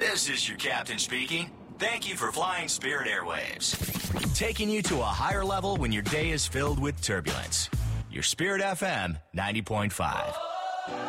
This is your captain speaking. Thank you for flying Spirit Airwaves. Taking you to a higher level when your day is filled with turbulence. Your Spirit FM 90.5.